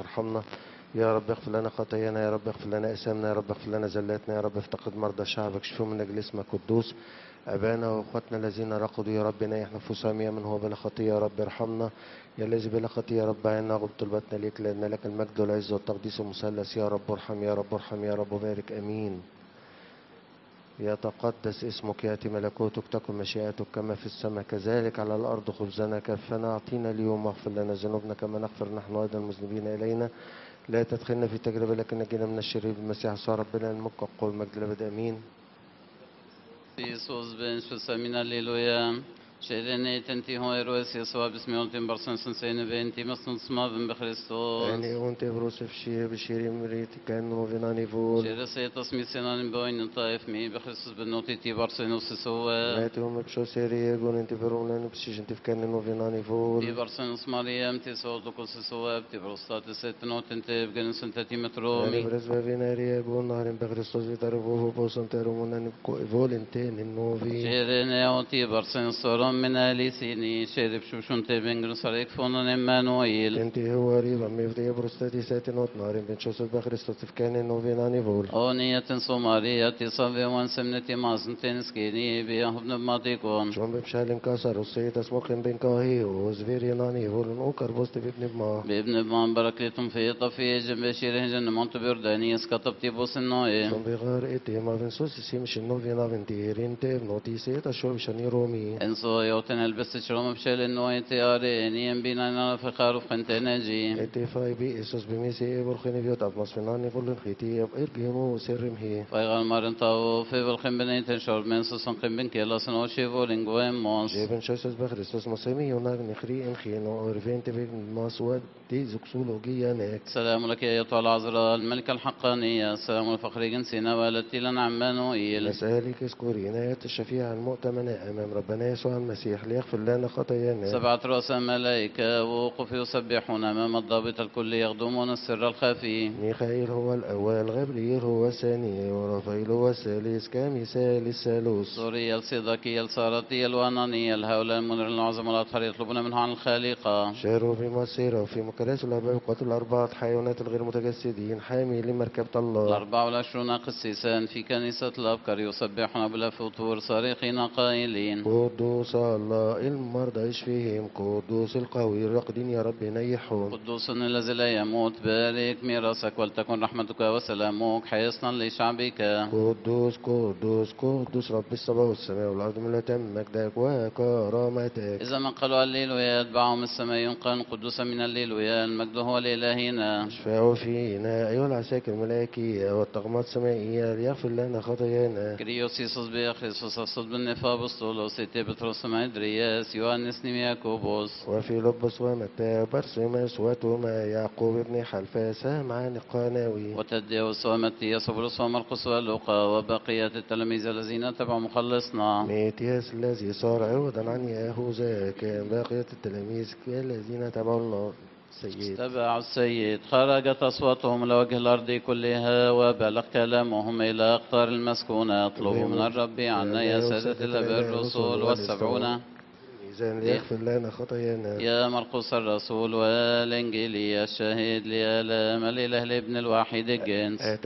ارحمنا. يا رب اغفر لنا خطايانا، يا رب اغفر لنا اثامنا، يا رب اغفر لنا زلاتنا، يا رب افتقد مرضى شعبك، شفيهم من اجل اسمك قدوس. ابانا واخواتنا الذين رقدوا يا رب نايح نفوسهم يا من هو بلا خطيه، يا رب ارحمنا. يا الذي بلا خطيه يا رب عنا غض طلبتنا ليك، لان لك المجد والعز والتقديس المثلث. يا رب ارحم، يا رب ارحم، يا رب بارك. امين. يتقدس اسمك، يأتي ملكوتك، تكن مشيئتك كما في السماء كذلك على الأرض. خبزنا كفنا أعطينا اليوم، واغفر لنا ذنوبنا كما نغفر نحن أيضا المذنبين إلينا. لا تدخلنا في تجربة لكن نجينا من الشرير بالمسيح يسوع ربنا. الملك والقوة والمجد للأبد. آمين. Jesus bench min alleluia. Kärlek till Heroes Jesu besmjönt in barsen sen vent i masnut smaven be Kristus. يعني وانت بروس في شيء بشير مريت كان وفيناني فول. Kärlek sätas misenan boin taif mi be Kristus benoti ti barsenus soa. ماتي هم بشو سيري يقول انت فرولان بشيش انت في كان وفيناني Ti فول. barsenus Mariam ti sotukos soa ti prostat setnot inte bgenus inte يعني metromi. برز بفيناري يقول نهر بخريستوس يتعرفوه بوسن تيرومونان فول انتين النوفي. Kärlek ti barsenus soram min alisini. Kärlek shushun te bengrus arek fonan Emmanuel. انت هو ريبا ميفتي بروستاتي ساتنوت نهر بنشوس بخريستوس في كان وفيناني فول. أونية صومالية صبي وانسمنة مازن تنسكيني بيهبن بماتيكون. شون ببشال انكسر والسيد اسموخن بين كاهي وزفير يناني فولن اوكر بوست بابن بما. بابن بمان بركلتم في طفي جنب شيره جن مونت برداني اسكتبتي بوس النوي. شون بغار اتي ما بنسوس سيمش النوفينا بنتيرين تيف نوتي سيتا شو بشاني رومي. انسو يوتن البس شروم بشال النوي تياري انيم بينا فخارف خنتنجي. اتي فاي بي اسوس بميسي برخيني بيوت ابمسفناني فولن خيتي ارقيمو سرم هي. فايغال مارن طاو في بالخن بنيتن شور من سوسن قن بن كيلا سنوشي فولنغوين موس. جيبن شوسس بخريستوس مسيمي يوناغ نخري انخينو اورفين تبي ماسواد دي زكسولوجيا ناك. السلام لك يا أيتها العذراء الملكة الحقانية. السلام لفخر جنسنا والتي لنا عمانوئيل. نسألك اذكرينا الشفيع المؤتمنة أمام ربنا يسوع المسيح ليغفر لنا خطايانا. 7 رؤساء ملائكة ووقوف يسبحون أمام الضابط الكل يخدمون السر الخفي. ميخائيل هو الأول، غبريل هو الثاني، ورافائيل هو الثالث، كمثال الثالوث. سوريا الصداقية السارطية الوانانية هؤلاء المنير العظم والأطهار يطلبون منه عن الخالقة. شاروا في مصيرة وفي مكراس الأباء وقتل الأربعة حيوانات الغير متجسدين حاملين مركبة الله. 24 قسيسان في كنيسة الأبكر يسبحون بلا فطور صارخين قائلين: قدوس الله المرضى يشفيهم، قدوس القوي الراقدين يا رب نيحهم. قدوس الذي لا يموت بارك ميراثك ولتكن رحمتك وسلامك حصنا لشعبك. قدوس قدوس قدوس رب السماء والسماء والأرض من تم مجدك وكرامتك. إذا من قالوا الليلويا يتبعهم السماء ينقل قدوسا من الليلويا المجد هو لإلهنا. اشفعوا فينا أيها العساكر الملائكية والطغمات السمائية ليغفر لنا خطايانا. كريوسيسوس بيخريسوس أصد بالنفا بسطولوس إتي بطرس مدرياس يوانس نيمياكوبوس وفي لبس ومتى برسمس وتوما يعقوب ابن حلفا معان القاناوي وتديوس ومتياس وبرس ومرقس ولوقا وبقية التلاميذ الذين تبعوا مخلصنا. ميتياس الذي صار عوضا عن يهوذا كان بقية التلاميذ الذين تبعوا الله السيد. تبع السيد خرجت أصواتهم لوجه الأرض كلها وبلغ كلامهم إلى أقطار المسكونة. اطلبوا من الرب عنا يا سادة الأباء الرسل والسبعون ميزان ليغفر لنا خطايانا. يا مرقس الرسول والإنجيلي الشاهد لآلام الإله الابن الواحد الجنس.